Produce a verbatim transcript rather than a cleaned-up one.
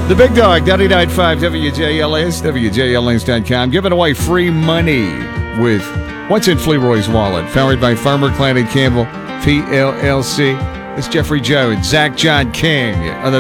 The Big Dog, ninety-nine point five W J L S, W J L S dot com, giving away free money with What's in Fleroy's Wallet, powered by Farmer Clan and Campbell, P L L C. It's Jeffrey Jones, Zach John King on the